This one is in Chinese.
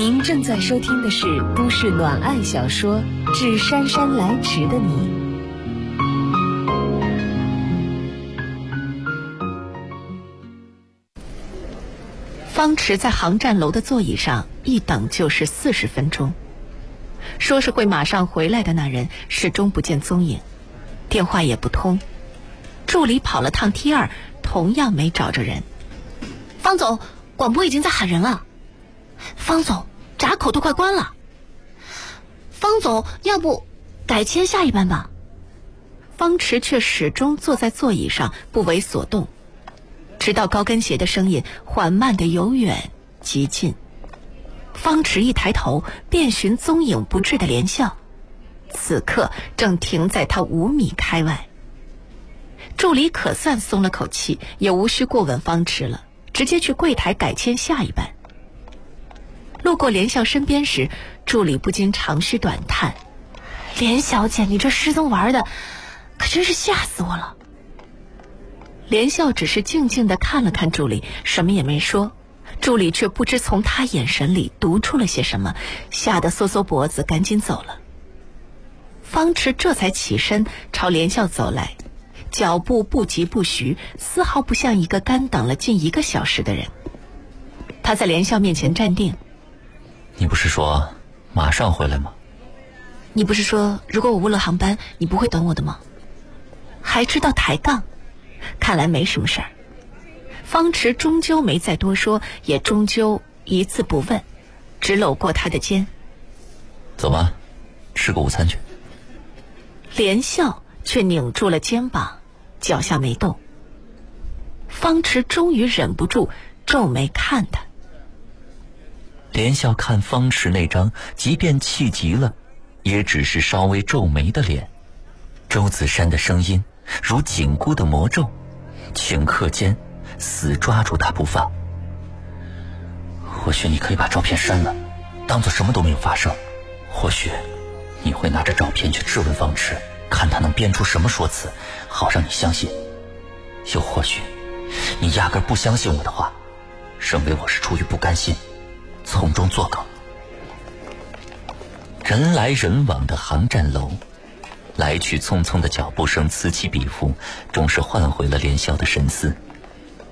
您正在收听的是都市暖爱小说《致姗姗来迟的你》。方池在航站楼的座椅上一等就是40分钟，说是会马上回来的那人始终不见踪影，电话也不通。助理跑了趟 T2， 同样没找着人。 方总，广播已经在喊人了。方总，闸口都快关了。方总，要不改签下一班吧？ 方池却始终坐在座椅上不为所动，直到高跟鞋的声音缓慢地由远及近。方池一抬头，遍寻踪影不至的连笑，此刻正停在他5米开外。助理可算松了口气，也无需过问方池了，直接去柜台改签下一班。路过连笑身边时，助理不禁长吁短叹： 连小姐，你这失踪玩的可真是吓死我了。 连笑只是静静地看了看助理，什么也没说。助理却不知从他眼神里读出了些什么，吓得缩缩脖子赶紧走了。方池这才起身朝连笑走来，脚步不疾不徐，丝毫不像一个干等了近1个小时的人。他在连笑面前站定： 你不是说马上回来吗？ 你不是说如果我误了航班你不会等我的吗？ 还知道抬杠，看来没什么事儿。方池终究没再多说，也终究一字不问，只搂过他的肩： 走吧，吃个午餐去。 连笑却拧住了肩膀，脚下没动。方池终于忍不住皱眉看他。 连笑看方池那张即便气急了也只是稍微皱眉的脸，周子珊的声音如紧箍的魔咒，顷刻间死抓住他不放。或许你可以把照片删了，当作什么都没有发生。或许你会拿着照片去质问方池，看他能编出什么说辞好让你相信。又或许你压根不相信我的话，认为我是出于不甘心从中作梗。人来人往的航站楼，来去匆匆的脚步声此起彼伏，终是唤回了连笑的神思。